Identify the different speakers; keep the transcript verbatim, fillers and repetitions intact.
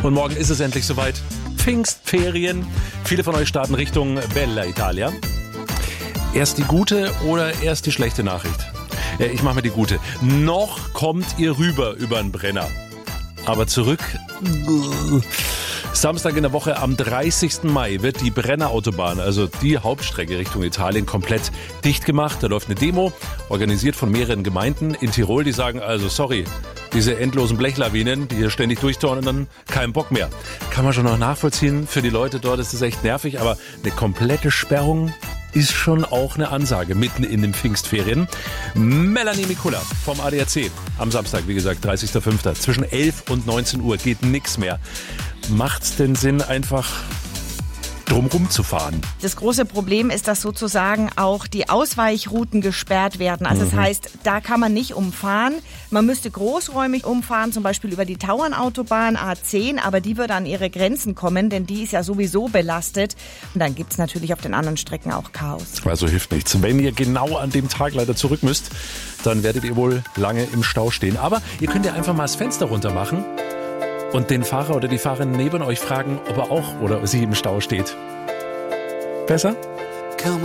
Speaker 1: Und morgen ist es endlich soweit. Pfingstferien. Viele von euch starten Richtung Bella Italia. Erst die gute oder erst die schlechte Nachricht? Ja, ich mache mir die gute. Noch kommt ihr rüber über den Brenner. Aber zurück... Samstag in der Woche am dreißigsten Mai wird die Brennerautobahn, also die Hauptstrecke Richtung Italien, komplett dicht gemacht. Da läuft eine Demo, organisiert von mehreren Gemeinden in Tirol. Die sagen also, sorry, diese endlosen Blechlawinen, die hier ständig durchtornen, dann keinen Bock mehr. Kann man schon noch nachvollziehen. Für die Leute dort ist es echt nervig, aber eine komplette Sperrung ist schon auch eine Ansage mitten in den Pfingstferien. Melanie Mikula vom A D A C am Samstag, wie gesagt, dreißigster fünfter Zwischen elf und neunzehn Uhr geht nichts mehr. Macht's denn Sinn, einfach drumrum zu fahren?
Speaker 2: Das große Problem ist, dass sozusagen auch die Ausweichrouten gesperrt werden. Also mhm. das heißt, da kann man nicht umfahren. Man müsste großräumig umfahren, zum Beispiel über die Tauernautobahn A zehn, aber die würde an ihre Grenzen kommen, denn die ist ja sowieso belastet. Und dann gibt's natürlich auf den anderen Strecken auch Chaos.
Speaker 1: Also hilft nichts. Wenn ihr genau an dem Tag leider zurück müsst, dann werdet ihr wohl lange im Stau stehen. Aber ihr könnt ja einfach mal das Fenster runter machen und den Fahrer oder die Fahrerin neben euch fragen, ob er auch oder sie im Stau steht. Besser?